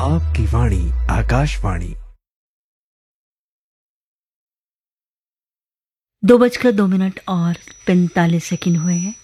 आपकी वाणी आकाशवाणी। 2:02 और 45 हुए हैं।